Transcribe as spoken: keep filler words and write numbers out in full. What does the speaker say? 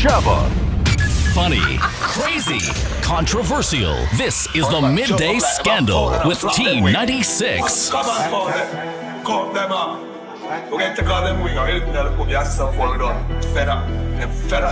Jabba. Funny, crazy, controversial. This is the Midday Scandal with Team ninety-six. Come on, call them. Call them up. We're going to call them winger. We're going to put yourself for it on. Fed up. Fed up.